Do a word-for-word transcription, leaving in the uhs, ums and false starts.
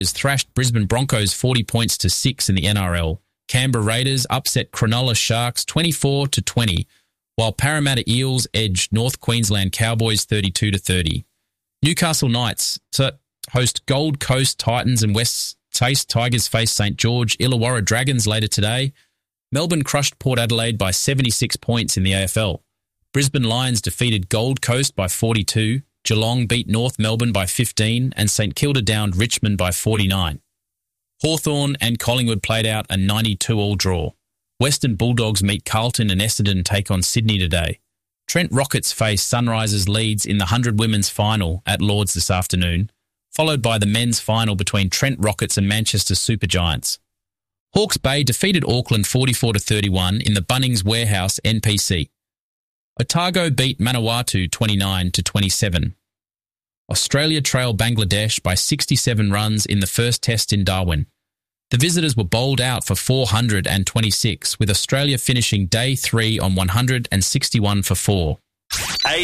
thrashed Brisbane Broncos forty points to six in the N R L. Canberra Raiders upset Cronulla Sharks twenty-four to twenty, while Parramatta Eels edged North Queensland Cowboys thirty-two to thirty. Newcastle Knights host Gold Coast Titans and West Taste Tigers face St George Illawarra Dragons later today. Melbourne crushed Port Adelaide by seventy-six points in the A F L. Brisbane Lions defeated Gold Coast by forty-two, Geelong beat North Melbourne by fifteen, and St Kilda downed Richmond by forty-nine. Hawthorn and Collingwood played out a ninety-two all draw. Western Bulldogs meet Carlton and Essendon take on Sydney today. Trent Rockets face Sunrisers Leeds in the one hundred women's final at Lords this afternoon, followed by the men's final between Trent Rockets and Manchester Supergiants. Hawke's Bay defeated Auckland forty-four to thirty-one in the Bunnings Warehouse N P C. Otago beat Manawatu twenty-nine to twenty-seven. Australia trailed Bangladesh by sixty-seven runs in the first test in Darwin. The visitors were bowled out for four hundred twenty-six, with Australia finishing day three on one hundred sixty-one for four.